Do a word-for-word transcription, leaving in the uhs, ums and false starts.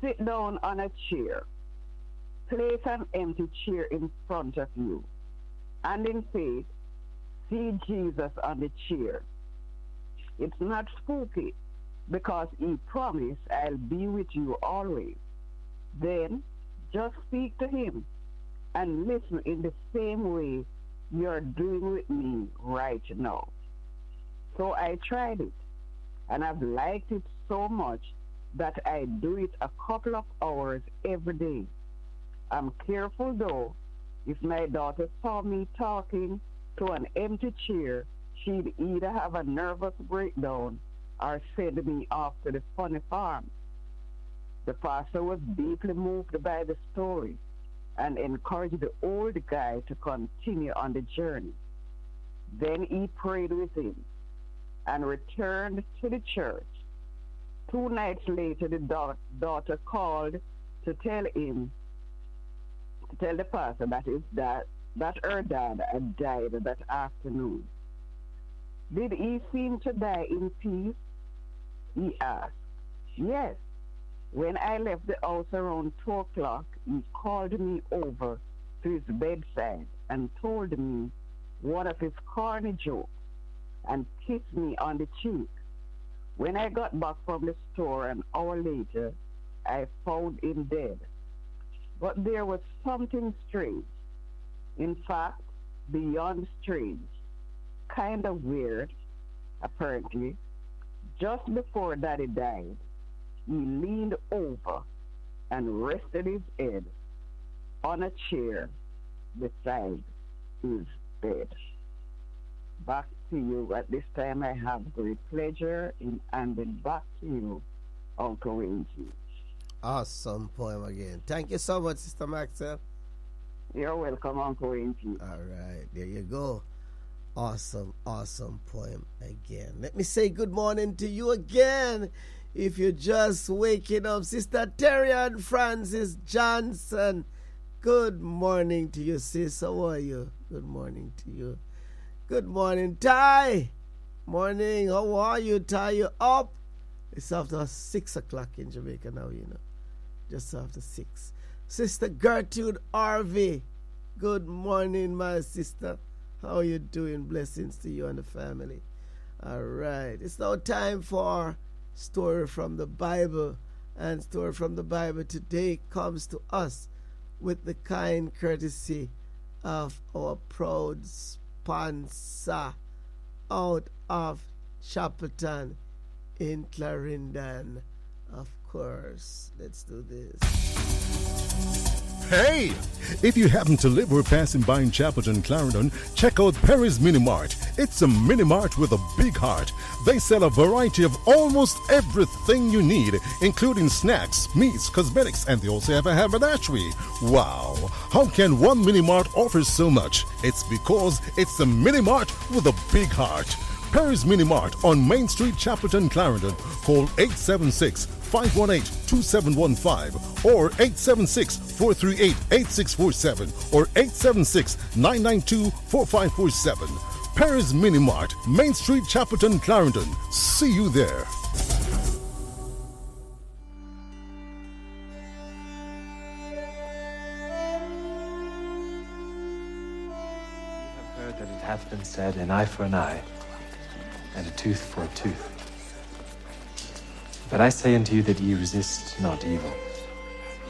Sit down on a chair. Place an empty chair in front of you. And in faith, see Jesus on the chair. It's not spooky because he promised I'll be with you always. Then just speak to him and listen in the same way you're doing with me right now. So I tried it and I've liked it so much that I do it a couple of hours every day. I'm careful though. If my daughter saw me talking to an empty chair, she'd either have a nervous breakdown or send me off to the funny farm. The pastor was deeply moved by the story and encouraged the old guy to continue on the journey. Then he prayed with him and returned to the church. Two nights later, the da- daughter called to tell him, to tell the pastor that his dad, that her dad had died that afternoon. Did he seem to die in peace? He asked. Yes. When I left the house around two o'clock, he called me over to his bedside and told me one of his corny jokes and kissed me on the cheek. When I got back from the store an hour later, I found him dead. But there was something strange. In fact, beyond strange, kind of weird, apparently. Just before Daddy died, he leaned over and rested his head on a chair beside his bed. Back to you. At this time, I have great pleasure in handing back to you, Uncle Rangy. Awesome poem again. Thank you so much, Sister Maxwell. You're welcome, Uncle Rangy. All right, there you go. Awesome, awesome poem again. Let me say good morning to you again. If you're just waking up, Sister Terrian Francis Johnson, good morning to you, sis. How are you? Good morning to you. Good morning, Ty. Morning. How are you, Ty? You up? It's after six o'clock in Jamaica now, you know. Just after six. Sister Gertrude Harvey. Good morning, my sister. How are you doing? Blessings to you and the family. All right. It's now time for Story from the Bible. And Story from the Bible today comes to us with the kind courtesy of our proud sponsor out of Chapelton in Clarendon. Of course. Let's do this. Hey! If you happen to live or passing by in Chapelton, Clarendon, check out Perry's Mini Mart. It's a mini mart with a big heart. They sell a variety of almost everything you need, including snacks, meats, cosmetics, and they also have a haberdashery. Wow! How can one mini mart offer so much? It's because it's a mini mart with a big heart. Perry's Mini Mart on Main Street, Chapelton, Clarendon. Call eight seven six, five one eight, two seven one five or eight seven six, four three eight, eight six four seven or eight seven six, nine nine two, four five four seven. Perry's Mini Mart, Main Street, Chapelton, Clarendon. See you there. You have heard that it hath been said, an eye for an eye, and a tooth for a tooth. But I say unto you that ye resist not evil.